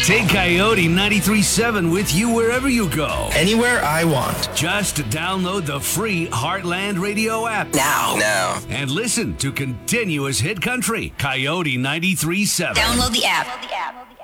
Take Coyote 93.7 with you wherever you go. Anywhere I want. Just download the free Heartland Radio app Now. and listen to continuous hit country. Coyote 93.7. Download the app.